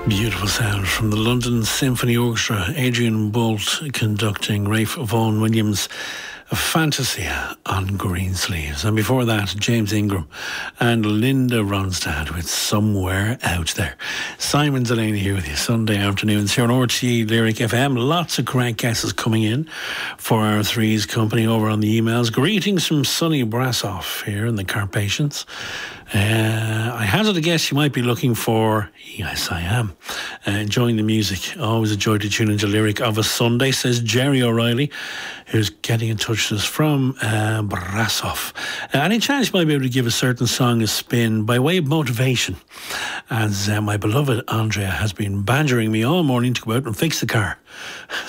Beautiful sound from the London Symphony Orchestra. Adrian Bolt conducting, Ralph Vaughan Williams, Fantasia on Greensleeves. And before that, James Ingram and Linda Ronstadt with Somewhere Out There. Simon Delaney here with you Sunday afternoons here on RTE Lyric FM. Lots of correct guesses coming in for our Threes company over on the emails. Greetings from sunny Brasov here in the Carpathians. I hazard a guess you might be looking for Yes I Am. Enjoying the music. Always a joy to tune into Lyric of a Sunday, says Jerry O'Reilly, who's getting in touch with us from Brasov. Any chance you might be able to give a certain song a spin by way of motivation, as my beloved Andrea has been badgering me all morning to go out and fix the car.